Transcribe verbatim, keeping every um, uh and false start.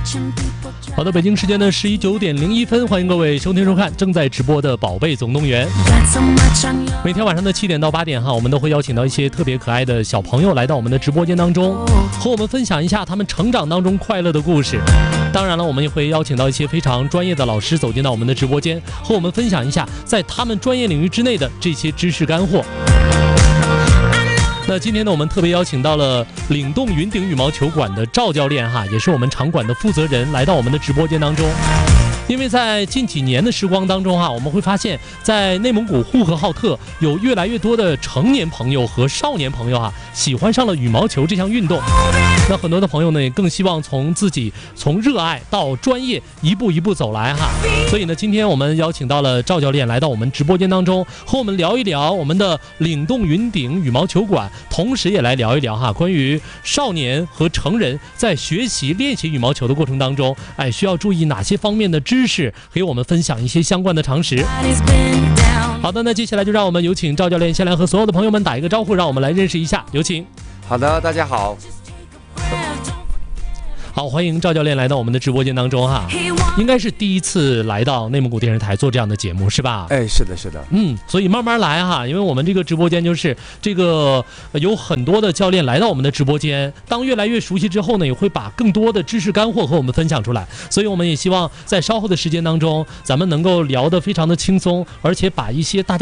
好的，北京时间的十一九点零一分，欢迎各位收听收看正在直播的《宝贝总动员》。每天晚上的七点到八点哈，我们都会邀请到一些特别可爱的小朋友来到我们的直播间当中，和我们分享一下他们成长当中快乐的故事。当然了，我们也会邀请到一些非常专业的老师走进到我们的直播间，和我们分享一下在他们专业领域之内的这些知识干货。那今天呢，我们特别邀请到了岭动云顶羽毛球馆的赵教练哈，也是我们场馆的负责人，来到我们的直播间当中。因为在近几年的时光当中哈，我们会发现，在内蒙古呼和浩特有越来越多的成年朋友和少年朋友哈，喜欢上了羽毛球这项运动。那很多的朋友呢，也更希望从自己从热爱到专业一步一步走来哈。所以呢，今天我们邀请到了赵教练来到我们直播间当中，和我们聊一聊我们的岭动云顶羽毛球馆，同时也来聊一聊哈，关于少年和成人在学习练习羽毛球的过程当中，哎，需要注意哪些方面的知识，给我们分享一些相关的常识。好的，那接下来就让我们有请赵教练先来和所有的朋友们打一个招呼，让我们来认识一下，有请。 好的，大家好。 好，欢迎赵教练来到我们的直播间当中哈，应该是第一次来到内蒙古电视台做这样的节目是吧？ 哎，是的，是的， 嗯，所以慢慢来哈，因为我们这个直播间就是这个有很多的教练来到我们的直播间，当越来越熟悉之后呢，也会把更多的知识干货和我们分享出来，所以我们也希望在稍后的时间当中，咱们能够聊得非常的轻松，而且把一些大家